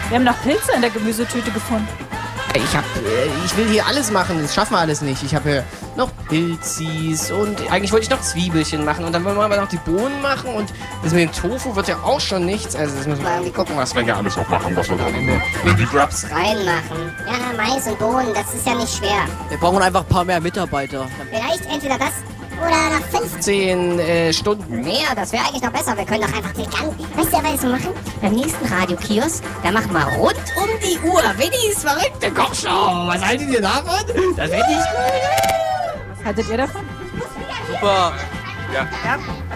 Wir haben noch Pilze in der Gemüsetüte gefunden. Ich will hier alles machen, das schaffen wir alles nicht. Ich habe hier noch Pilzis und eigentlich wollte ich noch Zwiebelchen machen und dann wollen wir aber noch die Bohnen machen und das mit dem Tofu wird ja auch schon nichts. Also das müssen wir irgendwie gucken, was wir hier alles noch machen, was wir dann in die Grubs Reinmachen. Ja, Mais und Bohnen, das ist ja nicht schwer. Wir brauchen einfach ein paar mehr Mitarbeiter. Vielleicht entweder das oder noch 15 Stunden. mehr. Das wäre eigentlich noch besser. Wir können doch einfach die ganze... Weißt du, was wir machen? Beim nächsten Radiokiosk, da machen wir rund um die Uhr Winnies verrückte Kochshow. Was haltet ihr davon? Das hätte ich gut. Was haltet ihr davon? Super. Ja.